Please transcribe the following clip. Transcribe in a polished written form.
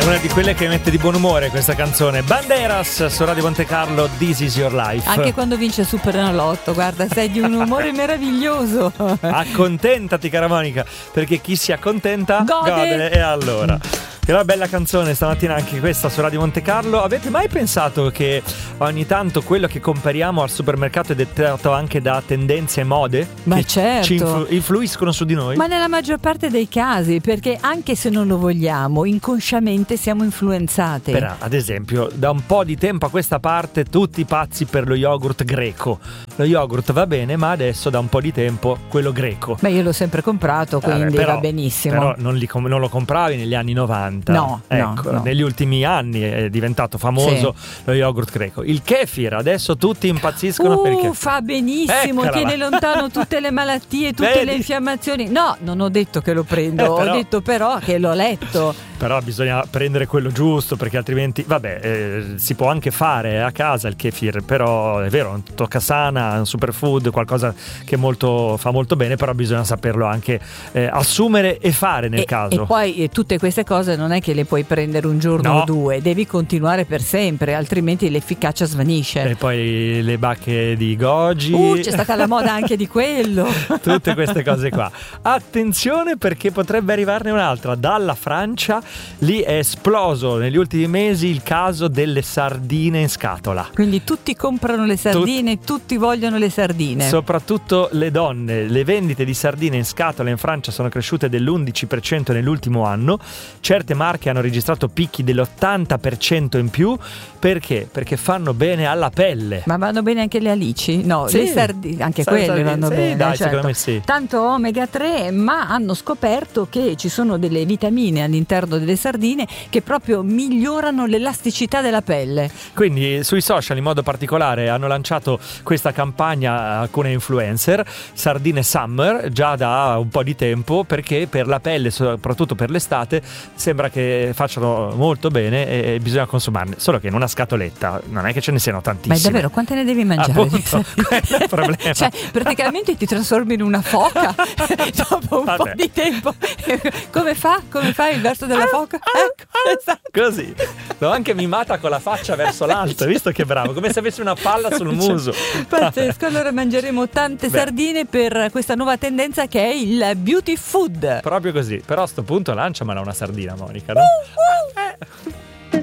Una di quelle che mette di buon umore questa canzone. Banderas su Radio Monte Carlo, This Is Your Life. Anche quando vince Superenalotto, guarda, sei di un umore meraviglioso. Accontentati, cara Monica, perché chi si accontenta gode. E allora, che una bella canzone stamattina anche questa su Radio Monte Carlo. Avete mai pensato che ogni tanto quello che compariamo al supermercato è dettato anche da tendenze e mode? Ma che certo, ci influiscono su di noi? Ma nella maggior parte dei casi, perché anche se non lo vogliamo, inconsciamente siamo influenzati. Però, ad esempio, da un po' di tempo a questa parte tutti pazzi per lo yogurt greco. Lo yogurt va bene, ma adesso da un po' di tempo quello greco. Beh, io l'ho sempre comprato, quindi però, va benissimo. Però non lo compravi negli anni 90. No, ecco, no. Negli ultimi anni è diventato famoso lo yogurt greco. Il kefir, adesso tutti impazziscono per il kefir. Fa benissimo, tiene lontano tutte le malattie, tutte le infiammazioni. No, non ho detto che lo prendo, ho detto però che l'ho letto. Però bisogna prendere quello giusto, perché altrimenti, si può anche fare a casa il kefir, però è vero, un toccasana, un superfood, qualcosa che fa molto bene, però bisogna saperlo anche assumere e fare nel caso. E poi tutte queste cose non è che le puoi prendere un giorno o due, devi continuare per sempre, altrimenti l'efficacia svanisce. E poi le bacche di goji. C'è stata la moda anche di quello. Tutte queste cose qua. Attenzione, perché potrebbe arrivarne un'altra dalla Francia. Lì è esploso negli ultimi mesi il caso delle sardine in scatola. Quindi tutti comprano le sardine, tutti vogliono le sardine. Soprattutto le donne. Le vendite di sardine in scatola in Francia sono cresciute dell'11% nell'ultimo anno. Certe marche hanno registrato picchi dell'80% in più. Perché? Perché fanno bene alla pelle. Ma vanno bene anche le alici? No, sì. Le sardine, anche quelle vanno bene. Dai, certo. secondo me sì. Tanto omega 3, ma hanno scoperto che ci sono delle vitamine all'interno delle sardine che proprio migliorano l'elasticità della pelle. Quindi sui social in modo particolare hanno lanciato questa campagna alcune influencer, Sardine Summer, già da un po' di tempo, perché per la pelle, soprattutto per l'estate, sembra che facciano molto bene e bisogna consumarne. Solo che in una scatoletta non è che ce ne siano tantissime. Ma è davvero, quante ne devi mangiare? Appunto, quello è il problema. Cioè, praticamente ti trasformi in una foca dopo un po' di tempo. Come fa il verso della foca? Ecco, esatto. Così. L'ho anche mimata con la faccia verso l'alto, visto che bravo, come se avessi una palla sul muso. Pazzesco. Allora mangeremo tante sardine per questa nuova tendenza che è il beauty food. Proprio così. Però a sto punto lanciamela una sardina, Monica, no?